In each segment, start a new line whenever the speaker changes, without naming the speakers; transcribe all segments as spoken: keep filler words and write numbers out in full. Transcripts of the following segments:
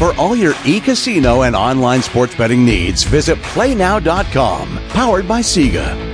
For all your e-casino and online sports betting needs, visit play now dot com. Powered by Sega.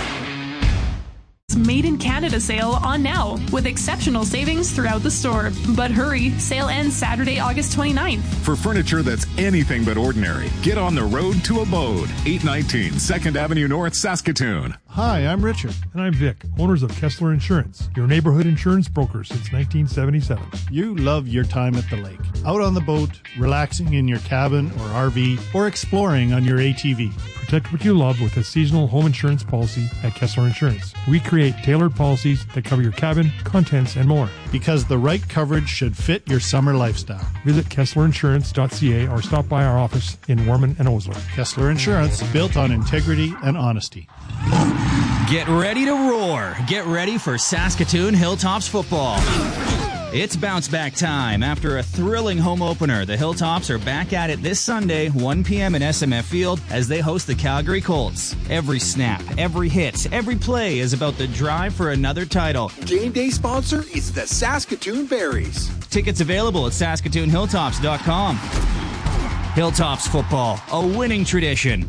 Made in Canada sale on now with exceptional savings throughout the store. But hurry, sale ends Saturday, August twenty-ninth.
For furniture that's anything but ordinary, get on the road to Abode, eight nineteen second Avenue North, Saskatoon.
Hi, I'm Richard. And I'm Vic, owners of Kessler Insurance, your neighborhood insurance broker since nineteen seventy-seven. You love your time at the lake, out on the boat, relaxing in your cabin or R V, or exploring on your A T V. Protect what you love with a seasonal home insurance policy at Kessler Insurance. We create tailored policies that cover your cabin, contents, and more. Because the right coverage should fit your summer lifestyle. Visit kessler insurance dot c a or stop by our office in Warman and Osler. Kessler Insurance, built on integrity and honesty.
Get ready to roar. Get ready for Saskatoon Hilltops football. It's bounce back time. After a thrilling home opener, the Hilltops are back at it this Sunday, one p.m. in S M F Field, as they host the Calgary Colts. Every snap, every hit, every play is about the drive for another title.
Game day sponsor is the Saskatoon Berries.
Tickets available at saskatoon hilltops dot com. Hilltops football, a winning tradition.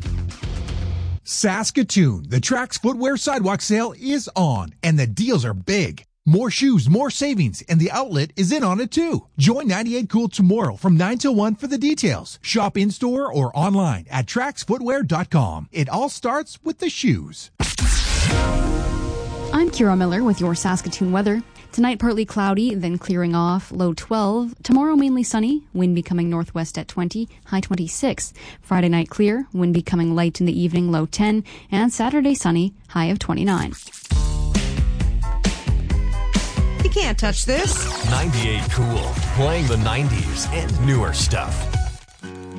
Saskatoon, the Trax Footwear Sidewalk Sale is on, and the deals are big. More shoes, more savings, and the outlet is in on it too. Join ninety-eight Cool tomorrow from nine till one for the details. Shop in-store or online at trax footwear dot com. It all starts with the shoes.
I'm Kira Miller with your Saskatoon weather. Tonight, partly cloudy, then clearing off, low twelve. Tomorrow, mainly sunny, wind becoming northwest at twenty, high twenty-six. Friday night, clear, wind becoming light in the evening, low ten. And Saturday, sunny, high of twenty-nine.
You can't touch this.
ninety-eight Cool, playing the nineties and newer stuff.